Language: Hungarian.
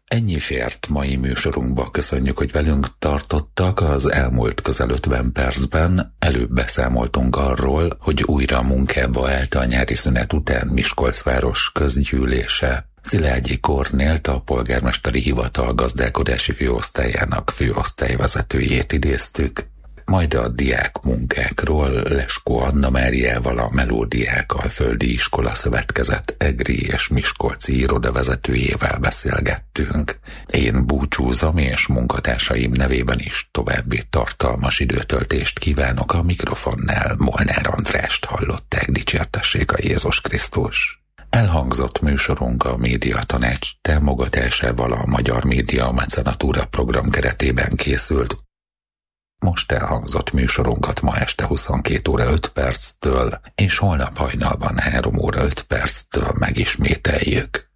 Ennyi fért mai műsorunkba, köszönjük, hogy velünk tartottak. Az elmúlt közel 50 percben előbb beszámoltunk arról, hogy újra munkába állt a nyári szünet után Miskolcváros közgyűlése. Szilágyi Kornélt, a polgármesteri hivatal gazdálkodási főosztályának főosztályvezetőjét idéztük, majd a diák munkákról Leskó Anna Máriával, a Melódiák Alföldi Iskola Szövetkezet egri és miskolci irodavezetőjével beszélgettünk. Én búcsúzom, és munkatársaim nevében is további tartalmas időtöltést kívánok. A mikrofonnál Molnár Andrást hallották, dicsértessék a Jézus Krisztus. Elhangzott műsorunk a Médiatanács támogatásával a Magyar Média Mecenatúra program keretében készült. Most elhangzott műsorunkat ma este 22 óra 5 perctől, és holnap hajnalban 3 óra 5 perctől megismételjük.